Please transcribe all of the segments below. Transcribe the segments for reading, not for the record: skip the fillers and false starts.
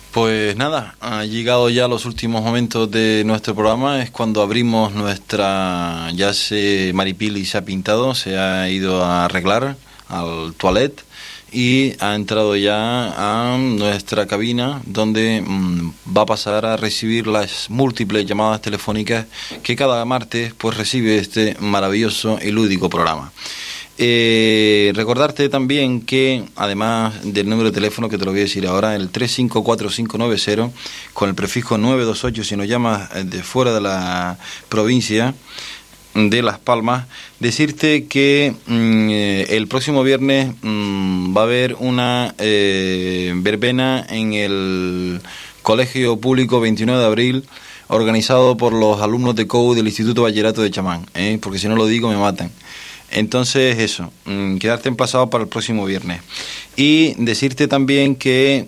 Pues nada, ha llegado ya los últimos momentos de nuestro programa, es cuando abrimos nuestra, ya se Maripili se ha pintado, se ha ido a arreglar al toilet y ha entrado ya a nuestra cabina donde va a pasar a recibir las múltiples llamadas telefónicas que cada martes pues recibe este maravilloso y lúdico programa. Recordarte también que además del número de teléfono que te lo voy a decir ahora, el 354-590 con el prefijo 928, si nos llamas de fuera de la provincia de Las Palmas, decirte que el próximo viernes va a haber una verbena en el Colegio Público 29 de Abril, organizado por los alumnos de COU del Instituto Bachillerato de Chamán, porque si no lo digo me matan. Entonces eso, quedarte emplazado para el próximo viernes. Y decirte también que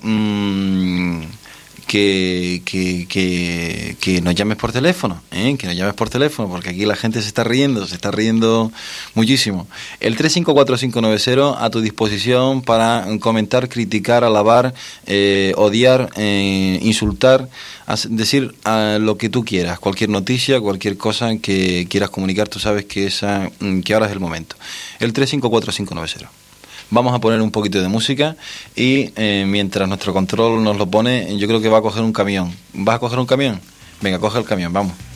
nos llames por teléfono, que nos llames por teléfono, porque aquí la gente se está riendo muchísimo. El 354-590 a tu disposición para comentar, criticar, alabar, odiar, insultar, decir lo que tú quieras, cualquier noticia, cualquier cosa que quieras comunicar, tú sabes que ahora es el momento. El 354-590. Vamos a poner un poquito de música y mientras nuestro control nos lo pone, yo creo que va a coger un camión. ¿Vas a coger un camión? Venga, coge el camión, vamos.